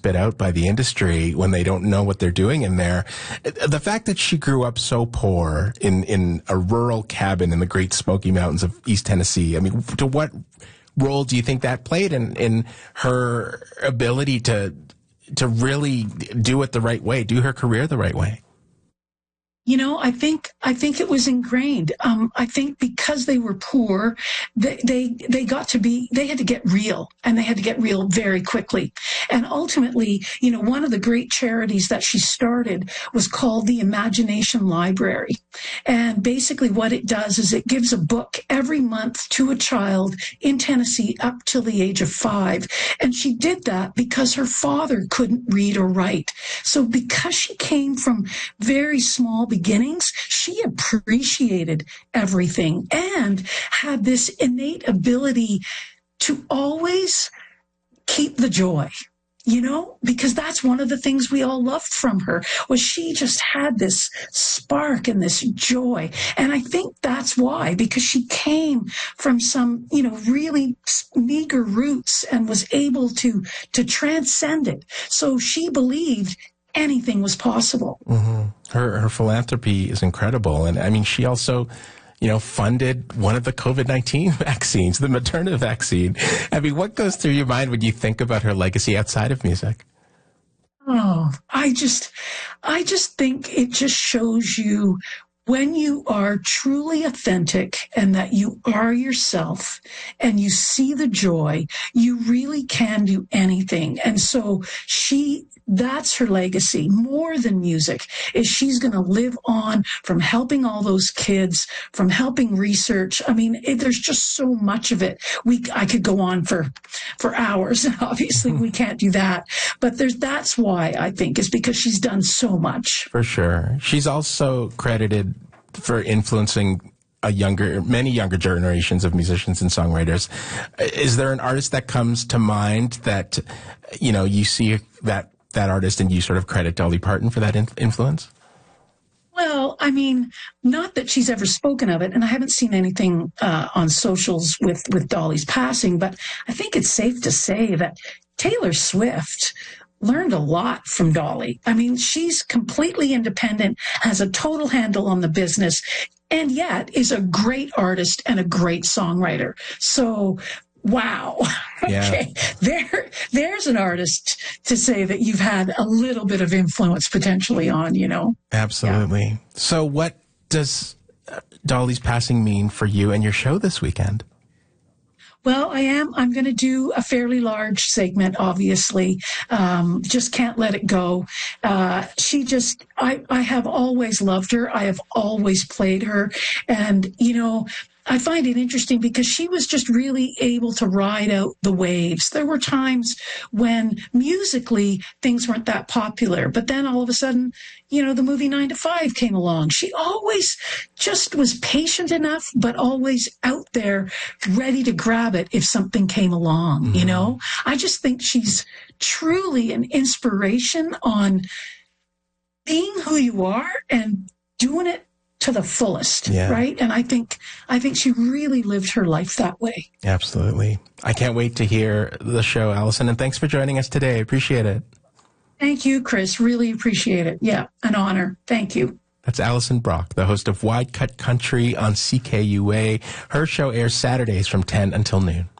spit out by the industry when they don't know what they're doing in there. The fact that she grew up so poor in a rural cabin in the Great Smoky Mountains of East Tennessee, I mean, to what role do you think that played in her ability to really do it the right way, do her career the right way? You know, I think it was ingrained. I think because they were poor, they had to get real, and they had to get real very quickly. And ultimately, you know, one of the great charities that she started was called the Imagination Library. And basically what it does is it gives a book every month to a child in Tennessee up till the age of 5. And she did that because her father couldn't read or write. So because she came from very small beginnings, she appreciated everything and had this innate ability to always keep the joy, you know, because that's one of the things we all loved from her, was she just had this spark and this joy. And I think that's why, because she came from some, you know, really meager roots and was able to transcend it. So she believed anything was possible. Mm-hmm. Her philanthropy is incredible. And I mean, she also, you know, funded one of the COVID-19 vaccines, the Moderna vaccine. I mean, what goes through your mind when you think about her legacy outside of music? Oh, I just think it just shows you, when you are truly authentic and that you are yourself and you see the joy, you really can do anything. And so that's her legacy, more than music, is she's going to live on from helping all those kids, from helping research. I mean, there's just so much of it. I could go on for hours. Obviously, we can't do that. But that's why, I think, is because she's done so much. For sure. She's also credited for influencing many younger generations of musicians and songwriters. Is there an artist that comes to mind that, you know, you see that artist and you sort of credit Dolly Parton for that influence? Well, I mean, not that she's ever spoken of it, and I haven't seen anything on socials with Dolly's passing, but I think it's safe to say that Taylor Swift learned a lot from Dolly. I mean, she's completely independent, has a total handle on the business, and yet is a great artist and a great songwriter. So, wow. Yeah. Okay. There's an artist to say that you've had a little bit of influence potentially on, you know? Absolutely. Yeah. So what does Dolly's passing mean for you and your show this weekend? Well, I'm going to do a fairly large segment, obviously. Just can't let it go. I have always loved her. I have always played her. And, you know, I find it interesting because she was just really able to ride out the waves. There were times when musically things weren't that popular, but then all of a sudden, you know, the movie 9 to 5 came along. She always just was patient enough, but always out there ready to grab it if something came along, mm-hmm. You know? I just think she's truly an inspiration on being who you are and doing it to the fullest, yeah. Right? And I think she really lived her life that way. Absolutely. I can't wait to hear the show, Allison, and thanks for joining us today. I appreciate it. Thank you, Chris. Really appreciate it. Yeah, an honor. Thank you. That's Allison Brock, the host of Wide Cut Country on CKUA. Her show airs Saturdays from 10 until noon.